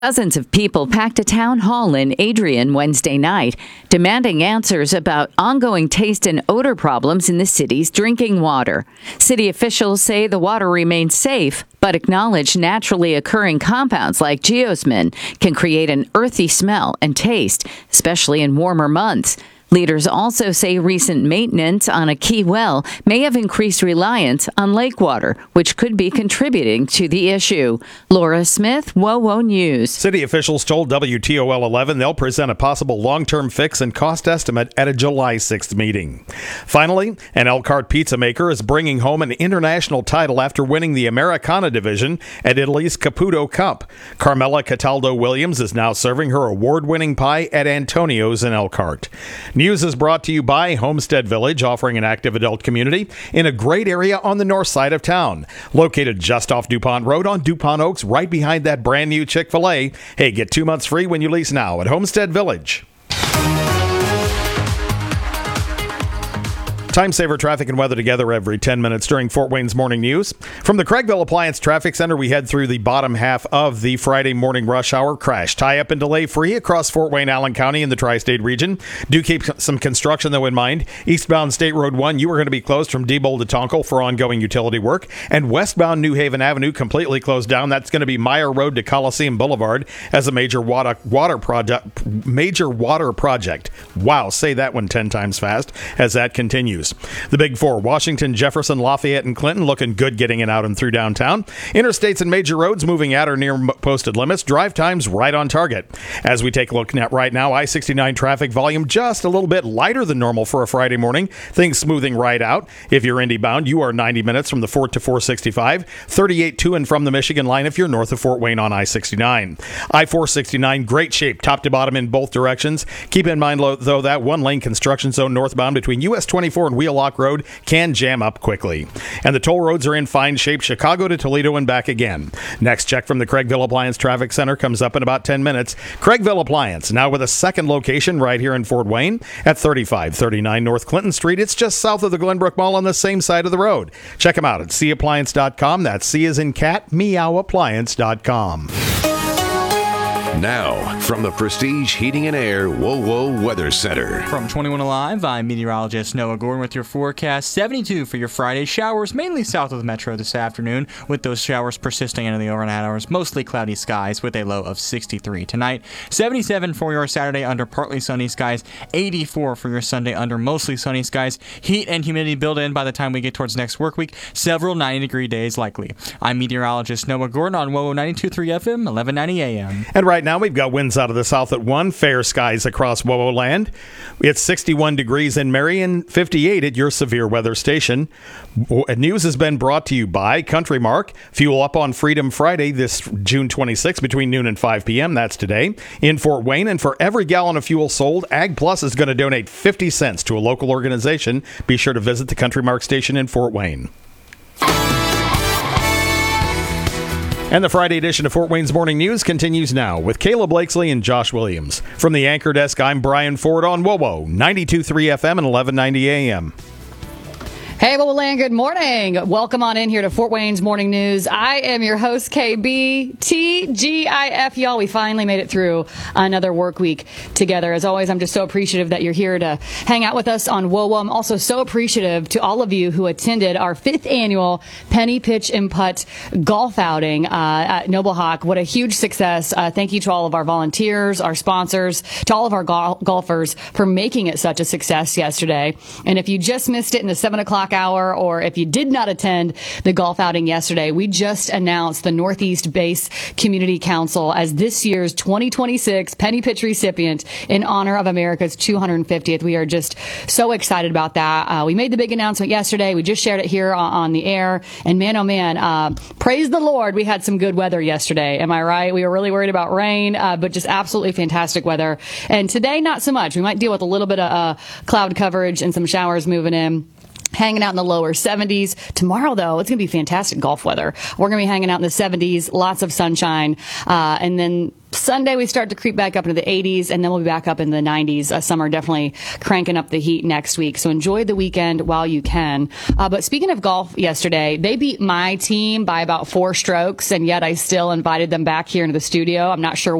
Dozens of people packed a town hall in Adrian Wednesday night, demanding answers about ongoing taste and odor problems in the city's drinking water. City officials say the water remains safe, but acknowledge naturally occurring compounds like geosmin can create an earthy smell and taste, especially in warmer months. Leaders also say recent maintenance on a key well may have increased reliance on lake water, which could be contributing to the issue. Laura Smith, WOWO News. City officials told WTOL 11 they'll present a possible long-term fix and cost estimate at a July 6th meeting. Finally, an Elkhart pizza maker is bringing home an international title after winning the Americana division at Italy's Caputo Cup. Carmela Cataldo Williams is now serving her award-winning pie at Antonio's in Elkhart. News is brought to you by Homestead Village, offering an active adult community in a great area on the north side of town. Located just off DuPont Road on DuPont Oaks, right behind that brand new Chick-fil-A. Hey, get 2 months free when you lease now at Homestead Village. Time saver traffic and weather together every 10 minutes during Fort Wayne's Morning News. From the Craigville Appliance Traffic Center, we head through the bottom half of the Friday morning rush hour. Crash, tie-up and delay free across Fort Wayne, Allen County in the tri-state region. Do keep some construction, though, in mind. Eastbound State Road 1, you are going to be closed from Diebold to Tonkel for ongoing utility work. And westbound New Haven Avenue completely closed down. That's going to be Meyer Road to Coliseum Boulevard as a major water project. Wow, say that one 10 times fast as that continues. The Big Four, Washington, Jefferson, Lafayette, and Clinton looking good getting in out and through downtown. Interstates and major roads moving at or near posted limits. Drive times right on target. As we take a look at right now, I-69 traffic volume just a little bit lighter than normal for a Friday morning. Things smoothing right out. If you're Indy bound, you are 90 minutes from the Fort to 465. 38 to and from the Michigan line if you're north of Fort Wayne on I-69. I-469, great shape, top to bottom in both directions. Keep in mind, though, that one-lane construction zone northbound between US 24 and Wheelock Road can jam up quickly. And the toll roads are in fine shape, Chicago to Toledo and back again. Next check from the Craigville Appliance Traffic Center comes up in about 10 minutes. Craigville Appliance, now with a second location right here in Fort Wayne at 3539 North Clinton Street. It's just south of the Glenbrook Mall on the same side of the road. Check them out at cappliance.com. That's C as in cat, meowappliance.com. Now, from the Prestige Heating and Air WOWO Weather Center. From 21 Alive, I'm meteorologist Noah Gordon with your forecast. 72 for your Friday. Showers mainly south of the metro this afternoon, with those showers persisting into the overnight hours. Mostly cloudy skies with a low of 63 tonight. 77 for your Saturday under partly sunny skies. 84 for your Sunday under mostly sunny skies. Heat and humidity build in by the time we get towards next work week. Several 90-degree days likely. I'm meteorologist Noah Gordon on WOWO 92.3 FM, 1190 AM. And right now we've got winds out of the south at 1, fair skies across WOWO land. It's 61 degrees in Marion, 58 at your severe weather station. News has been brought to you by Country Mark. Fuel up on Freedom Friday this June 26th between noon and 5 p.m. That's today in Fort Wayne. And for every gallon of fuel sold, Ag Plus is going to donate 50 cents to a local organization. Be sure to visit the Country Mark station in Fort Wayne. And the Friday edition of Fort Wayne's Morning News continues now with Kayla Blakesley and Josh Williams. From the Anchor Desk, I'm Brian Ford on WOWO 92.3 FM and 1190 AM. Hey, Land, good morning. Welcome on in here to Fort Wayne's Morning News. I am your host, KB, TGIF, y'all. We finally made it through another work week together. As always, I'm just so appreciative that you're here to hang out with us on WOWO. I'm also so appreciative to all of you who attended our 5th annual Penny Pitch and Putt golf outing at Noble Hawk. What a huge success. Thank you to all of our volunteers, our sponsors, to all of our golfers for making it such a success yesterday. And if you just missed it in the 7 o'clock hour, or if you did not attend the golf outing yesterday, we just announced the Northeast Base Community Council as this year's 2026 Penny Pitch recipient in honor of America's 250th. We are just so excited about that. We made the big announcement yesterday. We just shared it here on the air. And man, oh man, praise the Lord, we had some good weather yesterday. Am I right? We were really worried about rain, but just absolutely fantastic weather. And today, not so much. We might deal with a little bit of cloud coverage and some showers moving in. Hanging out in the lower 70s. Tomorrow, though, it's going to be fantastic golf weather. We're going to be hanging out in the 70s, lots of sunshine, and then Sunday, we start to creep back up into the 80s, and then we'll be back up in the 90s. Summer definitely cranking up the heat next week. So enjoy the weekend while you can. But speaking of golf yesterday, they beat my team by about 4 strokes, and yet I still invited them back here into the studio. I'm not sure